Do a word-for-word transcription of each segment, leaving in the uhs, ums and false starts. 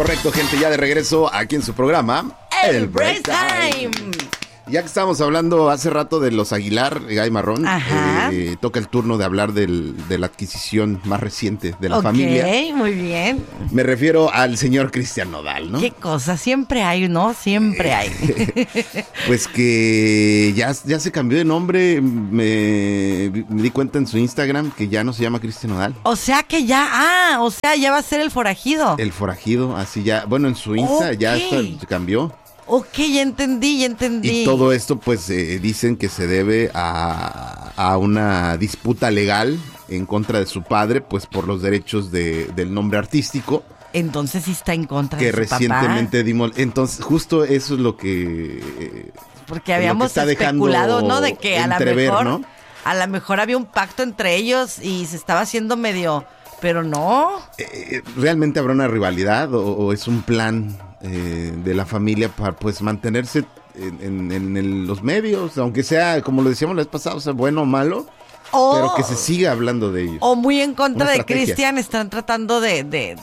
correcto, gente, ya de regreso aquí en su programa El, El Break Time. Time. Ya que estábamos hablando hace rato de los Aguilar, Gay Marrón, eh, toca el turno de hablar del, de la adquisición más reciente de la okay, familia. Ok, muy bien. Me refiero al señor Cristian Nodal, ¿no? Qué cosa, siempre hay, ¿no? Siempre hay. Pues que ya, ya se cambió de nombre, me, me di cuenta en su Instagram que ya no se llama Cristian Nodal. O sea que ya, ah, o sea, ya va a ser el forajido. El forajido, así ya, bueno, en su Insta okay. ya está, se cambió. Ok, ya entendí, ya entendí. Y todo esto, pues, eh, dicen que se debe a, a una disputa legal en contra de su padre, pues, por los derechos de, del nombre artístico. Entonces sí está en contra de su papá. Que recientemente dimos. Entonces, justo eso es lo que... Eh, Porque habíamos lo que especulado, ¿no? De que a lo mejor, ¿no? a lo mejor había un pacto entre ellos y se estaba haciendo medio... Pero no. Eh, ¿Realmente habrá una rivalidad o, o es un plan... Eh, de la familia para pues mantenerse en, en, en el, los medios, aunque sea, como lo decíamos la vez pasada, o sea, bueno o malo, oh, pero que se siga hablando de ellos? O muy en contra de Cristian, están tratando de, de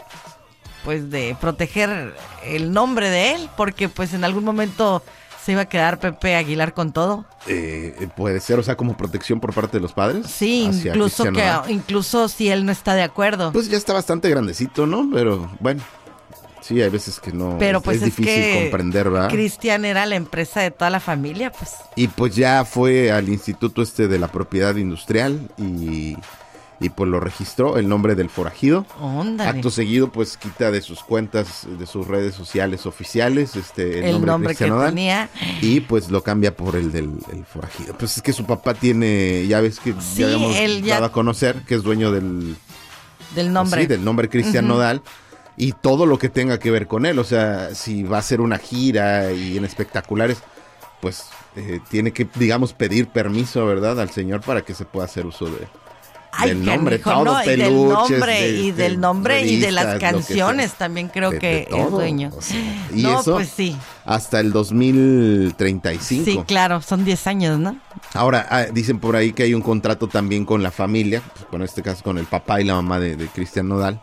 pues de proteger el nombre de él, porque pues en algún momento se iba a quedar Pepe Aguilar con todo. Eh, puede ser, o sea, como protección por parte de los padres. Sí, incluso que, incluso si él no está de acuerdo. Pues ya está bastante grandecito, ¿no? Pero bueno. Sí, hay veces que no, pero es, pues es es difícil que comprender, ¿verdad? Cristian era la empresa de toda la familia, pues. Y pues ya fue al instituto este de la propiedad industrial y, y pues lo registró el nombre del forajido. Óndale. Acto seguido, pues quita de sus cuentas, de sus redes sociales oficiales, este el, el nombre, nombre de Cristian Nodal, tenía. Y pues lo cambia por el del el forajido. Pues es que su papá tiene, ya ves que sí, ya habíamos él ya... dado a conocer que es dueño del... Del nombre. Sí, del nombre Cristian uh-huh. Nodal. Y todo lo que tenga que ver con él, o sea, si va a hacer una gira y en espectaculares, pues eh, tiene que, digamos, pedir permiso, ¿verdad?, al señor para que se pueda hacer uso de, Ay, del nombre, hijo, todo, no, peluches, y del nombre, de, y del de nombre revistas, y de las canciones sea, también creo de, que de todo, es dueño. O sea, y no, eso pues sí. hasta el dos mil treinta y cinco. Sí, claro, son diez años, ¿no? Ahora, ah, dicen por ahí que hay un contrato también con la familia, pues, con este caso con el papá y la mamá de, de Cristian Nodal,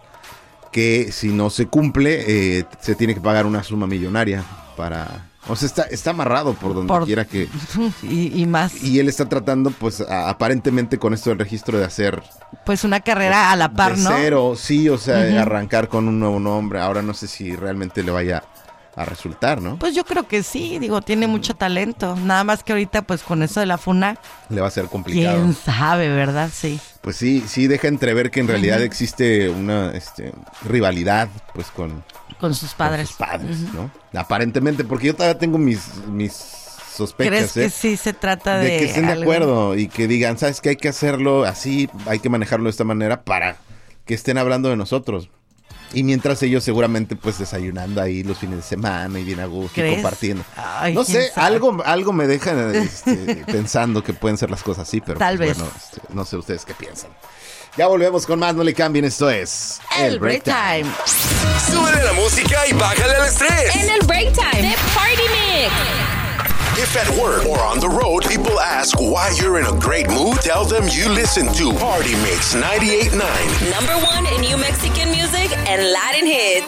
que si no se cumple, eh, se tiene que pagar una suma millonaria para... O sea, está, está amarrado por donde por, quiera que... Y, y más. Y él está tratando, pues, a, aparentemente con esto del registro de hacer... Pues una carrera pues, a la par, de ¿no? Cero, sí, o sea, uh-huh. arrancar con un nuevo nombre. Ahora no sé si realmente le vaya a resultar, ¿no? Pues yo creo que sí, digo, tiene mucho talento. Nada más que ahorita, pues, con eso de la funa... Le va a ser complicado. ¿Quién sabe, verdad? Sí. Pues sí, sí deja entrever que en realidad uh-huh. existe una este, rivalidad, pues, con... Con sus padres. Con sus padres, uh-huh. ¿no? Aparentemente, porque yo todavía tengo mis, mis sospechas. ¿Crees que ¿eh? sí se trata de...? De que estén algo? de acuerdo y que digan, ¿sabes qué? Hay que hacerlo así, hay que manejarlo de esta manera para que estén hablando de nosotros. Y mientras ellos seguramente pues desayunando ahí los fines de semana y bien a gusto y compartiendo. Ay, no sé, algo, algo me deja este, pensando que pueden ser las cosas así, pero Tal pues, vez. bueno, este, no sé ustedes qué piensan. Ya volvemos con más, no le cambien, esto es El Break Time. Súbele la música y bájale al estrés. En el Break Time de Party Mix. If at work or on the road, people ask why you're in a great mood, tell them you listen to Party Mix ninety-eight point nine. Number one in New Mexican music and Latin hits.